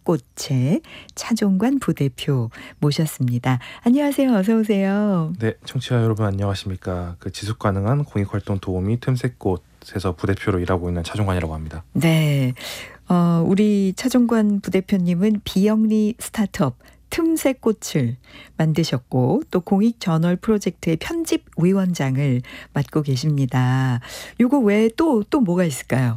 틈새꽃의 차종관 부대표 모셨습니다. 안녕하세요. 어서 오세요. 네, 청취자 여러분 안녕하십니까. 지속 가능한 공익활동 도우미 틈새꽃에서 부대표로 일하고 있는 차종관이라고 합니다. 네, 우리 차종관 부대표님은 비영리 스타트업 틈새꽃을 만드셨고 또 공익저널 프로젝트의 편집위원장을 맡고 계십니다. 요거 외에 또 뭐가 있을까요?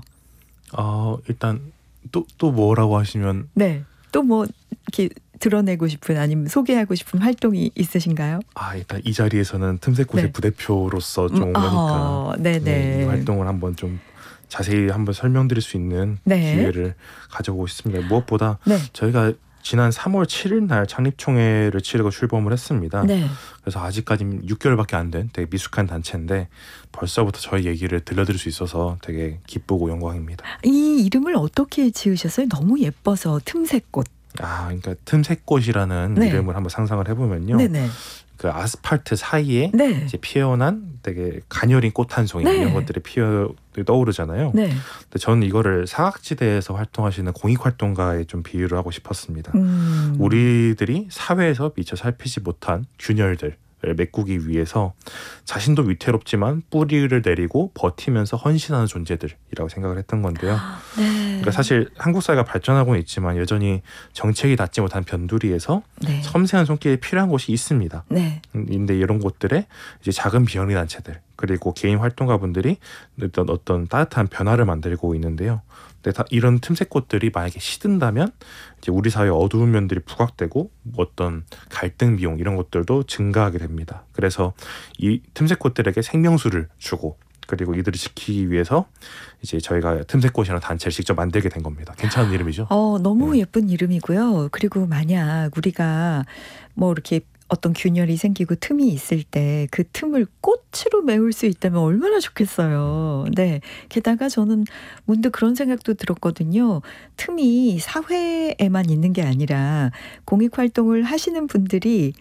일단 또 뭐라고 하시면 네, 또 뭐 이렇게 드러내고 싶은 아니면 소개하고 싶은 활동이 있으신가요? 일단 이 자리에서는 틈새꽃의 네. 부대표로서 좀 오니까 네네. 이 활동을 한번 좀 자세히 한번 설명드릴 수 있는 네. 기회를 가져보고 있습니다. 무엇보다 네. 저희가 지난 3월 7일 날 창립총회를 치르고 출범을 했습니다. 네. 그래서 아직까지 6개월밖에 안 된 되게 미숙한 단체인데 벌써부터 저희 얘기를 들려드릴 수 있어서 되게 기쁘고 영광입니다. 이 이름을 어떻게 지으셨어요? 너무 예뻐서 틈새꽃. 그러니까 틈새꽃이라는 네. 이름을 한번 상상을 해보면요. 네네. 그 아스팔트 사이에 네. 이제 피어난 되게 가녀린 꽃 한 송이 네. 이런 것들이 떠오르잖아요. 네. 근데 저는 이거를 사각지대에서 활동하시는 공익활동가에 좀 비유를 하고 싶었습니다. 우리들이 사회에서 미처 살피지 못한 균열들을 메꾸기 위해서 자신도 위태롭지만 뿌리를 내리고 버티면서 헌신하는 존재들이라고 생각을 했던 건데요. 네. 그러니까 사실 한국 사회가 발전하고는 있지만 여전히 정책이 닿지 못한 변두리에서 네. 섬세한 손길이 필요한 곳이 있습니다. 네. 근데 이런 곳들에 이제 작은 비영리 단체들 그리고 개인 활동가분들이 어떤 따뜻한 변화를 만들고 있는데요. 근데 이런 틈새꽃들이 만약에 시든다면 이제 우리 사회의 어두운 면들이 부각되고 어떤 갈등 비용 이런 것들도 증가하게 됩니다. 그래서 이 틈새꽃들에게 생명수를 주고 그리고 이들을 지키기 위해서 이제 저희가 틈새꽃이라는 단체를 직접 만들게 된 겁니다. 괜찮은 이름이죠? 너무 예쁜 이름이고요. 그리고 만약 우리가 뭐 이렇게 어떤 균열이 생기고 틈이 있을 때 그 틈을 꽃으로 메울 수 있다면 얼마나 좋겠어요. 네. 게다가 저는 문득 그런 생각도 들었거든요. 틈이 사회에만 있는 게 아니라 공익활동을 하시는 분들이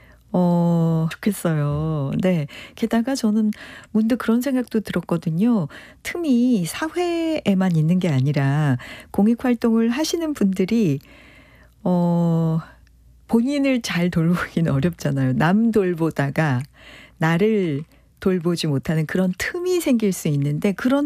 좋겠어요. 네. 게다가 저는 문득 그런 생각도 들었거든요. 틈이 사회에만 있는 게 아니라 공익활동을 하시는 분들이 본인을 잘 돌보기는 어렵잖아요. 남 돌보다가 나를 돌보지 못하는 그런 틈이 생길 수 있는데 그런